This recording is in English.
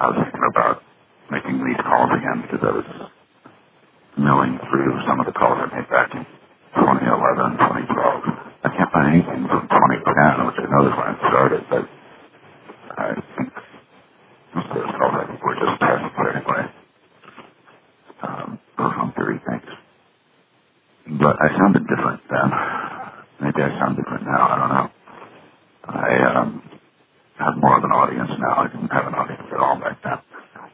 I was thinking about making these calls again because I was milling through some of the calls I made back in 2011, 2012. I can't find anything from 2010, which I know is when it started, but I think most of those calls I think were just tests, but anyway. Those on theory things. But I sounded different then. Maybe I sound different now, I don't know.